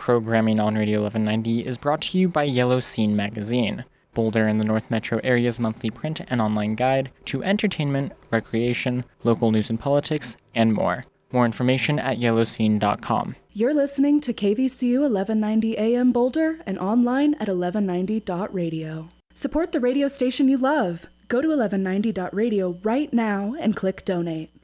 Programming on Radio 1190 is brought to you by Yellow Scene Magazine, Boulder and the North Metro area's monthly print and online guide to entertainment, recreation, local news and politics, and more. More information at yellowscene.com. You're listening to KVCU 1190 AM Boulder and online at 1190.radio. Support the radio station you love. Go to 1190.radio right now and click donate.